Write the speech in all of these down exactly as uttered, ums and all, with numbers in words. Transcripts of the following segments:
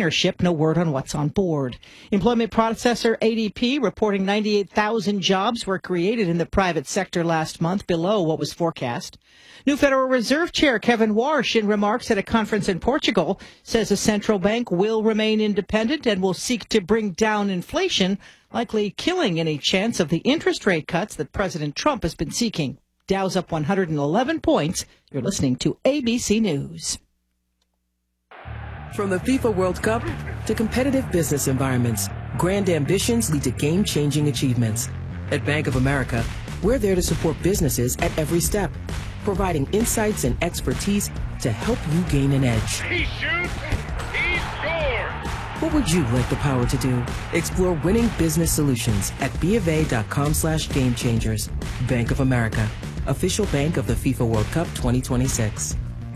container ship. No word on what's on board. Employment processor A D P reporting ninety-eight thousand jobs were created in the private sector last month, below what was forecast. New Federal Reserve Chair Kevin Warsh, in remarks at a conference in Portugal, says the central bank will remain independent and will seek to bring down inflation, likely killing any chance of the interest rate cuts that President Trump has been seeking. Dow's up one hundred eleven points. You're listening to A B C News. From the FIFA World Cup to competitive business environments, grand ambitions lead to game-changing achievements. At Bank of America, we're there to support businesses at every step, providing insights and expertise to help you gain an edge. He shoots, he scores! What would you like the power to do? Explore winning business solutions at BofA.com slash game changers. Bank of America, official bank of the FIFA World Cup twenty twenty-six.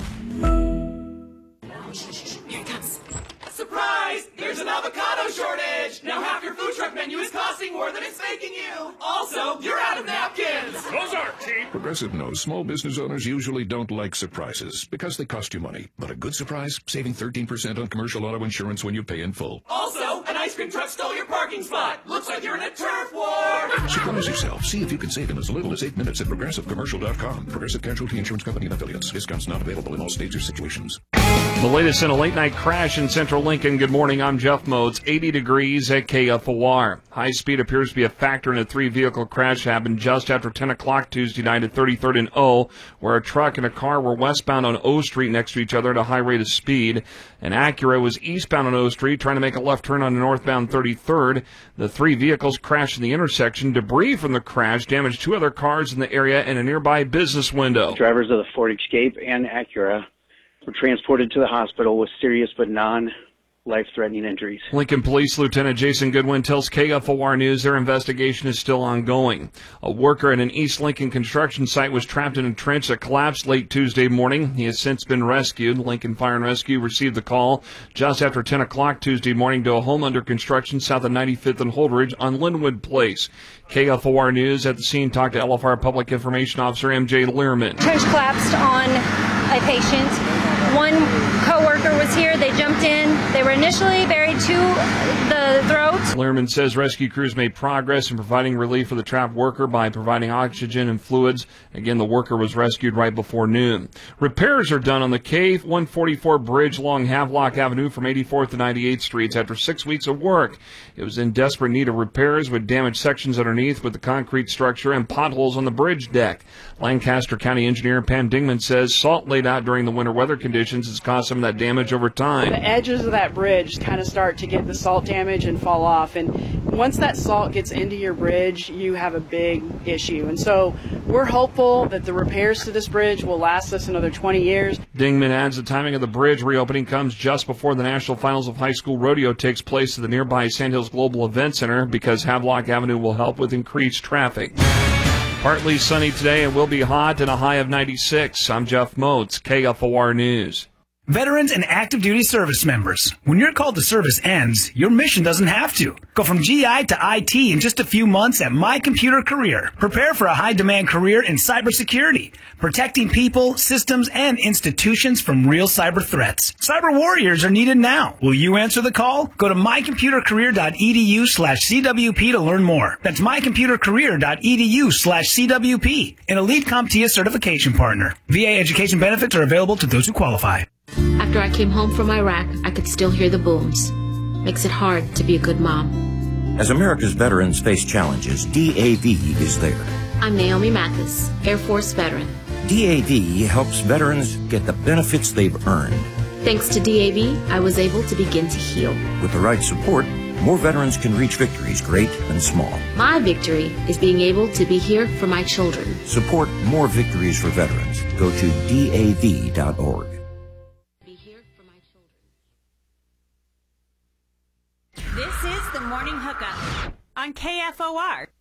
Surprise! There's an avocado shortage! Now half your food truck menu is costing more than it's making you! Also, you're out of napkins! Those aren't cheap! Progressive knows small business owners usually don't like surprises because they cost you money. But a good surprise, saving thirteen percent on commercial auto insurance when you pay in full. Also, an ice cream truck stole your parking spot! Looks like you're in a turf war! Surprise yourself. See if you can save in as little as eight minutes at progressive commercial dot com. Progressive Casualty Insurance Company and affiliates. Discounts not available in all states or situations. The latest in a late-night crash in central Lincoln. Good morning, I'm Jeff Modes. eighty degrees at K F O R. High speed appears to be a factor in a three-vehicle crash happened just after ten o'clock Tuesday night at thirty-third and O, where a truck and a car were westbound on O Street next to each other at a high rate of speed. An Acura was eastbound on O Street trying to make a left turn on northbound thirty-third. The three vehicles crashed in the intersection. Debris from the crash damaged two other cars in the area and a nearby business window. Drivers of the Ford Escape and Acura were transported to the hospital with serious but non-life-threatening injuries. Lincoln Police Lieutenant Jason Goodwin tells K F O R News their investigation is still ongoing. A worker at an East Lincoln construction site was trapped in a trench that collapsed late Tuesday morning. He has since been rescued. Lincoln Fire and Rescue received the call just after ten o'clock Tuesday morning to a home under construction south of ninety-fifth and Holdridge on Linwood Place. K F O R News at the scene talked to L F R Public Information Officer M J Learman. Trench collapsed on a patient. One co-worker was here. They jumped in. They were initially buried to the throat. Learman says rescue crews made progress in providing relief for the trapped worker by providing oxygen and fluids. Again, the worker was rescued right before noon. Repairs are done on the K one forty-four bridge along Havelock Avenue from eighty-fourth to ninety-eighth Streets after six weeks of work. It was in desperate need of repairs with damaged sections underneath with the concrete structure and potholes on the bridge deck. Lancaster County Engineer Pam Dingman says salt laid out during the winter weather conditions has caused some of that damage over time. The edges of that bridge kind of start to get the salt damage and fall off, and once that salt gets into your bridge, you have a big issue. And so we're hopeful that the repairs to this bridge will last us another twenty years. Dingman adds the timing of the bridge reopening comes just before the National Finals of High School Rodeo takes place at the nearby Sandhills Global Event Center because Havelock Avenue will help with increased traffic. Partly sunny today and will be hot and a high of ninety-six. I'm Jeff Motes, K F O R News. Veterans and active duty service members, when your call to service ends, your mission doesn't have to. Go from G I to I T in just a few months at My Computer Career. Prepare for a high-demand career in cybersecurity, protecting people, systems, and institutions from real cyber threats. Cyber warriors are needed now. Will you answer the call? Go to mycomputercareer.edu slash CWP to learn more. That's mycomputercareer.edu slash CWP, an elite CompTIA certification partner. V A education benefits are available to those who qualify. After I came home from Iraq, I could still hear the booms. Makes it hard to be a good mom. As America's veterans face challenges, D A V is there. I'm Naomi Mathis, Air Force veteran. D A V helps veterans get the benefits they've earned. Thanks to D A V, I was able to begin to heal. With the right support, more veterans can reach victories, great and small. My victory is being able to be here for my children. Support more victories for veterans. Go to D A V dot org. This is the Morning Hookup on K F O R.